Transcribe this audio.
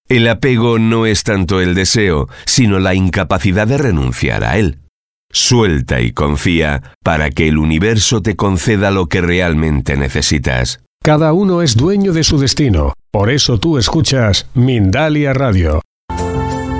El apego no es tanto el deseo, sino la incapacidad de renunciar a él. Suelta y confía para que el universo te conceda lo que realmente necesitas. Cada uno es dueño de su destino. Por eso tú escuchas Mindalia Radio.